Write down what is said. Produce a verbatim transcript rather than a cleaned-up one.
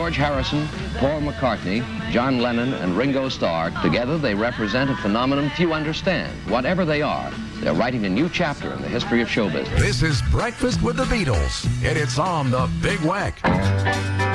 George Harrison, Paul McCartney, John Lennon, and Ringo Starr, together they represent a phenomenon few understand. Whatever they are, they're writing a new chapter in the history of show business. This is Breakfast with the Beatles, and it's on the Big Weck.